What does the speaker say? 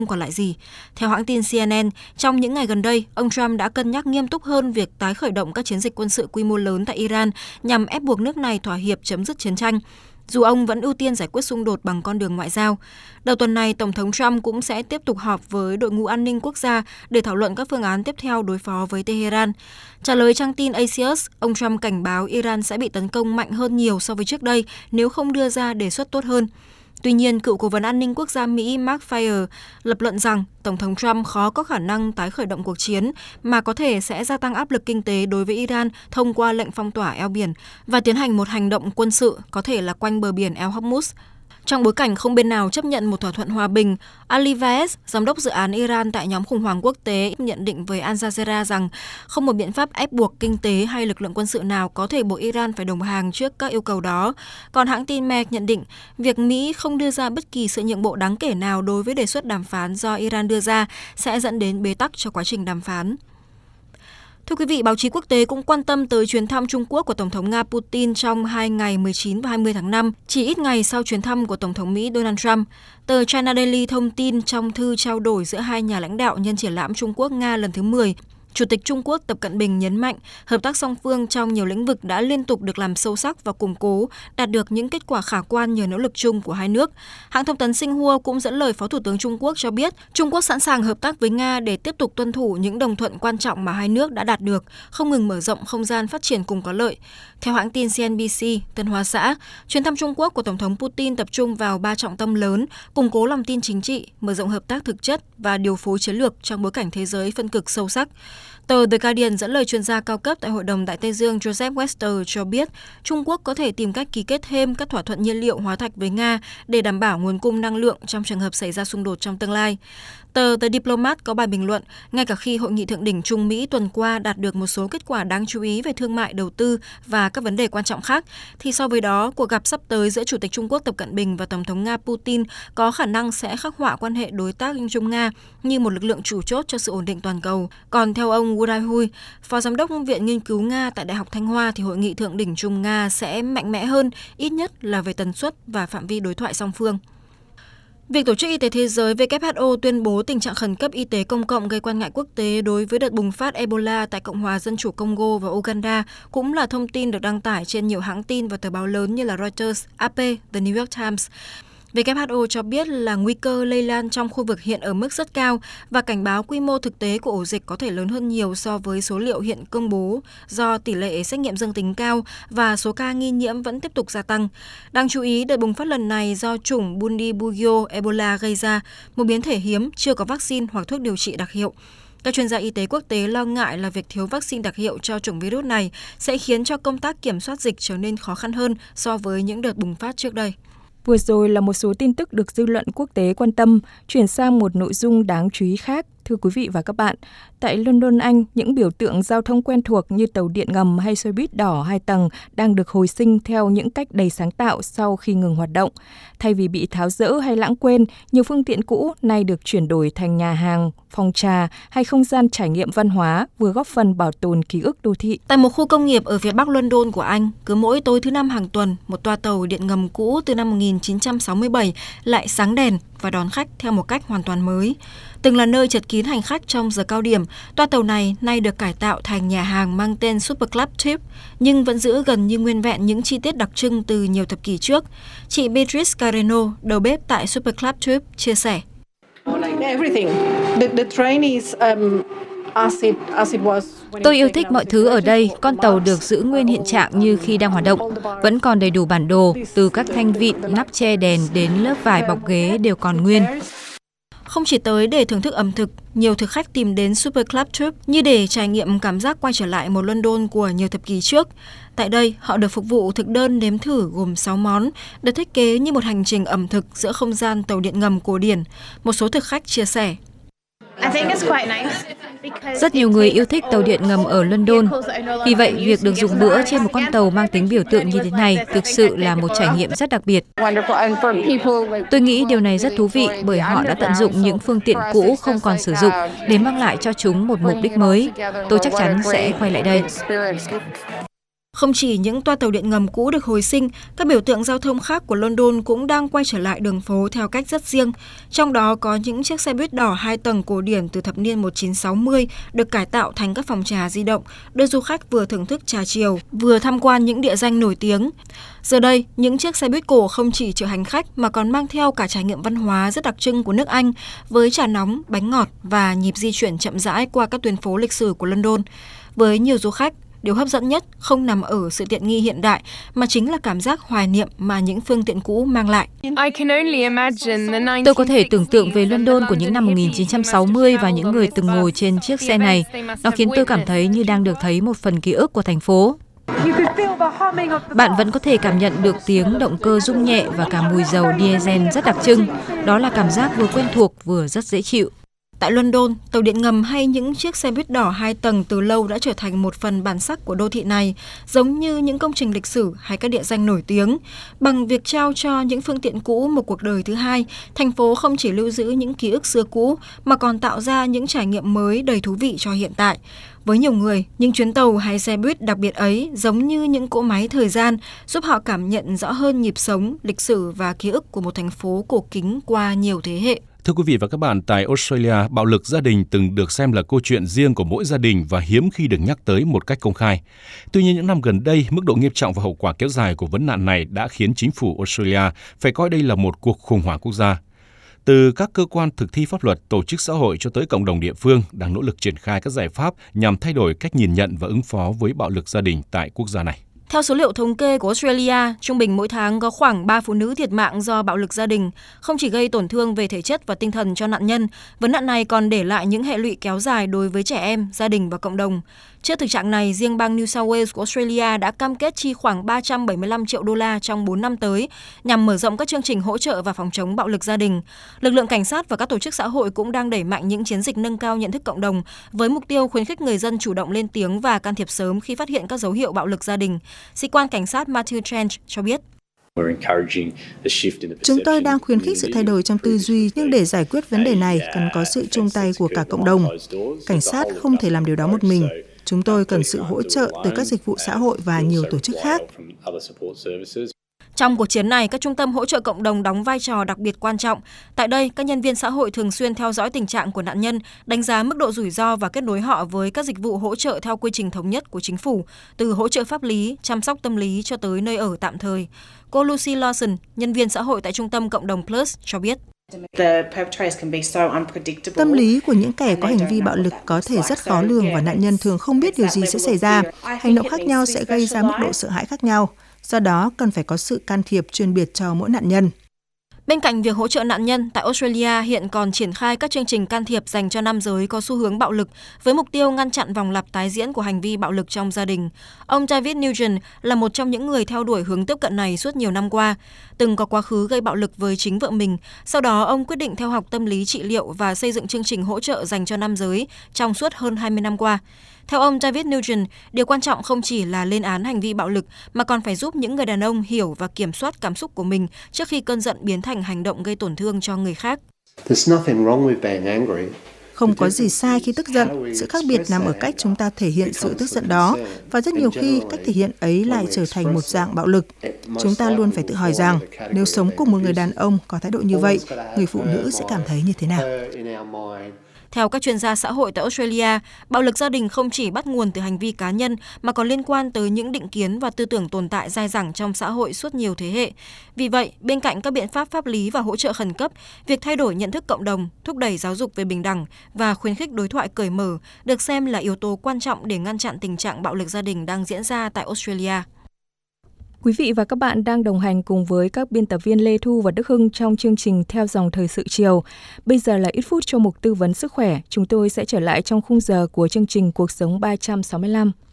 còn lại gì. Theo hãng tin CNN, trong những ngày gần đây, ông Trump đã cân nhắc nghiêm túc hơn việc tái khởi động các chiến dịch quân sự quy mô lớn tại Iran nhằm ép buộc nước này thỏa hiệp chấm dứt chiến tranh, dù ông vẫn ưu tiên giải quyết xung đột bằng con đường ngoại giao. Đầu tuần này, Tổng thống Trump cũng sẽ tiếp tục họp với đội ngũ an ninh quốc gia để thảo luận các phương án tiếp theo đối phó với Tehran. Trả lời trang tin Axios, ông Trump cảnh báo Iran sẽ bị tấn công mạnh hơn nhiều so với trước đây nếu không đưa ra đề xuất tốt hơn. Tuy nhiên, cựu cố vấn an ninh quốc gia Mỹ Mark Fier lập luận rằng Tổng thống Trump khó có khả năng tái khởi động cuộc chiến mà có thể sẽ gia tăng áp lực kinh tế đối với Iran thông qua lệnh phong tỏa eo biển và tiến hành một hành động quân sự có thể là quanh bờ biển El Hormuz. Trong bối cảnh không bên nào chấp nhận một thỏa thuận hòa bình, Ali Vaez, giám đốc dự án Iran tại nhóm khủng hoảng quốc tế, nhận định với Al Jazeera rằng không một biện pháp ép buộc kinh tế hay lực lượng quân sự nào có thể buộc Iran phải đồng hàng trước các yêu cầu đó. Còn hãng tin MEC nhận định việc Mỹ không đưa ra bất kỳ sự nhượng bộ đáng kể nào đối với đề xuất đàm phán do Iran đưa ra sẽ dẫn đến bế tắc cho quá trình đàm phán. Thưa quý vị, báo chí quốc tế cũng quan tâm tới chuyến thăm Trung Quốc của Tổng thống Nga Putin trong 2 ngày 19 và 20 tháng 5, chỉ ít ngày sau chuyến thăm của Tổng thống Mỹ Donald Trump. Tờ China Daily thông tin trong thư trao đổi giữa hai nhà lãnh đạo nhân triển lãm Trung Quốc-Nga lần thứ 10, Chủ tịch Trung Quốc Tập Cận Bình nhấn mạnh hợp tác song phương trong nhiều lĩnh vực đã liên tục được làm sâu sắc và củng cố, đạt được những kết quả khả quan nhờ nỗ lực chung của hai nước. Hãng thông tấn Xinhua cũng dẫn lời Phó Thủ tướng Trung Quốc cho biết Trung Quốc sẵn sàng hợp tác với Nga để tiếp tục tuân thủ những đồng thuận quan trọng mà hai nước đã đạt được, không ngừng mở rộng không gian phát triển cùng có lợi. Theo hãng tin CNBC, Tân Hoa Xã, chuyến thăm Trung Quốc của Tổng thống Putin tập trung vào 3 trọng tâm lớn, củng cố lòng tin chính trị, mở rộng hợp tác thực chất và điều phối chiến lược trong bối cảnh thế giới phân cực sâu sắc. Tờ The Guardian dẫn lời chuyên gia cao cấp tại Hội đồng Đại Tây Dương Joseph Wester cho biết Trung Quốc có thể tìm cách ký kết thêm các thỏa thuận nhiên liệu hóa thạch với Nga để đảm bảo nguồn cung năng lượng trong trường hợp xảy ra xung đột trong tương lai. Tờ The Diplomat có bài bình luận, ngay cả khi Hội nghị thượng đỉnh Trung Mỹ tuần qua đạt được một số kết quả đáng chú ý về thương mại, đầu tư và các vấn đề quan trọng khác, thì so với đó, cuộc gặp sắp tới giữa Chủ tịch Trung Quốc Tập Cận Bình và Tổng thống Nga Putin có khả năng sẽ khắc họa quan hệ đối tác Trung-Nga như một lực lượng chủ chốt cho sự ổn định toàn cầu. Còn theo ông Wu Daihui, Phó Giám đốc Viện Nghiên cứu Nga tại Đại học Thanh Hoa, thì Hội nghị thượng đỉnh Trung-Nga sẽ mạnh mẽ hơn, ít nhất là về tần suất và phạm vi đối thoại song phương. Việc Tổ chức Y tế Thế giới WHO tuyên bố tình trạng khẩn cấp y tế công cộng gây quan ngại quốc tế đối với đợt bùng phát Ebola tại Cộng hòa Dân chủ Congo và Uganda cũng là thông tin được đăng tải trên nhiều hãng tin và tờ báo lớn như là Reuters, AP, The New York Times. WHO cho biết là nguy cơ lây lan trong khu vực hiện ở mức rất cao và cảnh báo quy mô thực tế của ổ dịch có thể lớn hơn nhiều so với số liệu hiện công bố do tỷ lệ xét nghiệm dương tính cao và số ca nghi nhiễm vẫn tiếp tục gia tăng. Đáng chú ý, đợt bùng phát lần này do chủng Bundibugyo Ebola gây ra, một biến thể hiếm, chưa có vaccine hoặc thuốc điều trị đặc hiệu. Các chuyên gia y tế quốc tế lo ngại là việc thiếu vaccine đặc hiệu cho chủng virus này sẽ khiến cho công tác kiểm soát dịch trở nên khó khăn hơn so với những đợt bùng phát trước đây. Vừa rồi là một số tin tức được dư luận quốc tế quan tâm, chuyển sang một nội dung đáng chú ý khác. Thưa quý vị và các bạn, tại London, Anh, những biểu tượng giao thông quen thuộc như tàu điện ngầm hay xe buýt đỏ 2 tầng đang được hồi sinh theo những cách đầy sáng tạo sau khi ngừng hoạt động. Thay vì bị tháo dỡ hay lãng quên, nhiều phương tiện cũ nay được chuyển đổi thành nhà hàng, phòng trà hay không gian trải nghiệm văn hóa, vừa góp phần bảo tồn ký ức đô thị. Tại một khu công nghiệp ở phía bắc London của Anh, cứ mỗi tối thứ Năm hàng tuần, một toa tàu điện ngầm cũ từ năm 1967 lại sáng đèn và đón khách theo một cách hoàn toàn mới. Từng là nơi chật kín hành khách trong giờ cao điểm, toa tàu này nay được cải tạo thành nhà hàng mang tên Super Club Tube, nhưng vẫn giữ gần như nguyên vẹn những chi tiết đặc trưng từ nhiều thập kỷ trước. Chị Beatrice Carreno, đầu bếp tại Super Club Tube, chia sẻ. Tôi yêu thích mọi thứ ở đây, con tàu được giữ nguyên hiện trạng như khi đang hoạt động. Vẫn còn đầy đủ bản đồ, từ các thanh vịn, nắp che đèn đến lớp vải bọc ghế đều còn nguyên. Không chỉ tới để thưởng thức ẩm thực, nhiều thực khách tìm đến Super Club Tube như để trải nghiệm cảm giác quay trở lại một London của nhiều thập kỷ trước. Tại đây, họ được phục vụ thực đơn nếm thử gồm 6 món, được thiết kế như một hành trình ẩm thực giữa không gian tàu điện ngầm cổ điển. Một số thực khách chia sẻ. Rất nhiều người yêu thích tàu điện ngầm ở London. Vì vậy, việc được dùng bữa trên một con tàu mang tính biểu tượng như thế này thực sự là một trải nghiệm rất đặc biệt. Tôi nghĩ điều này rất thú vị bởi họ đã tận dụng những phương tiện cũ không còn sử dụng để mang lại cho chúng một mục đích mới. Tôi chắc chắn sẽ quay lại đây. Không chỉ những toa tàu điện ngầm cũ được hồi sinh, các biểu tượng giao thông khác của London cũng đang quay trở lại đường phố theo cách rất riêng. Trong đó có những chiếc xe buýt đỏ 2 tầng cổ điển từ thập niên 1960 được cải tạo thành các phòng trà di động, đưa du khách vừa thưởng thức trà chiều, vừa tham quan những địa danh nổi tiếng. Giờ đây, những chiếc xe buýt cổ không chỉ chở hành khách mà còn mang theo cả trải nghiệm văn hóa rất đặc trưng của nước Anh, với trà nóng, bánh ngọt và nhịp di chuyển chậm rãi qua các tuyến phố lịch sử của London. Với nhiều du khách, điều hấp dẫn nhất không nằm ở sự tiện nghi hiện đại, mà chính là cảm giác hoài niệm mà những phương tiện cũ mang lại. Tôi có thể tưởng tượng về London của những năm 1960 và những người từng ngồi trên chiếc xe này. Nó khiến tôi cảm thấy như đang được thấy một phần ký ức của thành phố. Bạn vẫn có thể cảm nhận được tiếng động cơ rung nhẹ và cả mùi dầu diesel rất đặc trưng. Đó là cảm giác vừa quen thuộc vừa rất dễ chịu. Tại London, tàu điện ngầm hay những chiếc xe buýt đỏ 2 tầng từ lâu đã trở thành một phần bản sắc của đô thị này, giống như những công trình lịch sử hay các địa danh nổi tiếng. Bằng việc trao cho những phương tiện cũ một cuộc đời thứ hai, thành phố không chỉ lưu giữ những ký ức xưa cũ mà còn tạo ra những trải nghiệm mới đầy thú vị cho hiện tại. Với nhiều người, những chuyến tàu hay xe buýt đặc biệt ấy giống như những cỗ máy thời gian, giúp họ cảm nhận rõ hơn nhịp sống, lịch sử và ký ức của một thành phố cổ kính qua nhiều thế hệ. Thưa quý vị và các bạn, tại Australia, bạo lực gia đình từng được xem là câu chuyện riêng của mỗi gia đình và hiếm khi được nhắc tới một cách công khai. Tuy nhiên, những năm gần đây, mức độ nghiêm trọng và hậu quả kéo dài của vấn nạn này đã khiến chính phủ Australia phải coi đây là một cuộc khủng hoảng quốc gia. Từ các cơ quan thực thi pháp luật, tổ chức xã hội cho tới cộng đồng địa phương đang nỗ lực triển khai các giải pháp nhằm thay đổi cách nhìn nhận và ứng phó với bạo lực gia đình tại quốc gia này. Theo số liệu thống kê của Australia, trung bình mỗi tháng có khoảng 3 phụ nữ thiệt mạng do bạo lực gia đình. Không chỉ gây tổn thương về thể chất và tinh thần cho nạn nhân, vấn nạn này còn để lại những hệ lụy kéo dài đối với trẻ em, gia đình và cộng đồng. Trước thực trạng này, riêng bang New South Wales của Australia đã cam kết chi khoảng 375 triệu đô la trong 4 năm tới nhằm mở rộng các chương trình hỗ trợ và phòng chống bạo lực gia đình. Lực lượng cảnh sát và các tổ chức xã hội cũng đang đẩy mạnh những chiến dịch nâng cao nhận thức cộng đồng với mục tiêu khuyến khích người dân chủ động lên tiếng và can thiệp sớm khi phát hiện các dấu hiệu bạo lực gia đình. Sĩ quan cảnh sát Matthew Trench cho biết. Chúng tôi đang khuyến khích sự thay đổi trong tư duy, nhưng để giải quyết vấn đề này cần có sự chung tay của cả cộng đồng. Cảnh sát không thể làm điều đó một mình. Chúng tôi cần sự hỗ trợ từ các dịch vụ xã hội và nhiều tổ chức khác. Trong cuộc chiến này, các trung tâm hỗ trợ cộng đồng đóng vai trò đặc biệt quan trọng. Tại đây, các nhân viên xã hội thường xuyên theo dõi tình trạng của nạn nhân, đánh giá mức độ rủi ro và kết nối họ với các dịch vụ hỗ trợ theo quy trình thống nhất của chính phủ, từ hỗ trợ pháp lý, chăm sóc tâm lý cho tới nơi ở tạm thời. Cô Lucy Lawson, nhân viên xã hội tại Trung tâm Cộng đồng Plus, cho biết. Tâm lý của những kẻ có hành vi bạo lực có thể rất khó lường và nạn nhân thường không biết điều gì sẽ xảy ra. Hành động khác nhau sẽ gây ra mức độ sợ hãi khác nhau. Do đó, cần phải có sự can thiệp chuyên biệt cho mỗi nạn nhân. Bên cạnh việc hỗ trợ nạn nhân, tại Australia hiện còn triển khai các chương trình can thiệp dành cho nam giới có xu hướng bạo lực với mục tiêu ngăn chặn vòng lặp tái diễn của hành vi bạo lực trong gia đình. Ông David Nugent là một trong những người theo đuổi hướng tiếp cận này suốt nhiều năm qua. Từng có quá khứ gây bạo lực với chính vợ mình, sau đó ông quyết định theo học tâm lý trị liệu và xây dựng chương trình hỗ trợ dành cho nam giới trong suốt hơn 20 năm qua. Theo ông David Nugent, điều quan trọng không chỉ là lên án hành vi bạo lực mà còn phải giúp những người đàn ông hiểu và kiểm soát cảm xúc của mình trước khi cơn giận biến thành hành động gây tổn thương cho người khác. Không có gì sai khi tức giận, sự khác biệt nằm ở cách chúng ta thể hiện sự tức giận đó, và rất nhiều khi cách thể hiện ấy lại trở thành một dạng bạo lực. Chúng ta luôn phải tự hỏi rằng, nếu sống cùng một người đàn ông có thái độ như vậy, người phụ nữ sẽ cảm thấy như thế nào? Theo các chuyên gia xã hội tại Australia, bạo lực gia đình không chỉ bắt nguồn từ hành vi cá nhân mà còn liên quan tới những định kiến và tư tưởng tồn tại dai dẳng trong xã hội suốt nhiều thế hệ. Vì vậy, bên cạnh các biện pháp pháp lý và hỗ trợ khẩn cấp, việc thay đổi nhận thức cộng đồng, thúc đẩy giáo dục về bình đẳng và khuyến khích đối thoại cởi mở được xem là yếu tố quan trọng để ngăn chặn tình trạng bạo lực gia đình đang diễn ra tại Australia. Quý vị và các bạn đang đồng hành cùng với các biên tập viên Lê Thu và Đức Hưng trong chương trình Theo dòng thời sự chiều. Bây giờ là ít phút cho mục tư vấn sức khỏe. Chúng tôi sẽ trở lại trong khung giờ của chương trình Cuộc sống 365.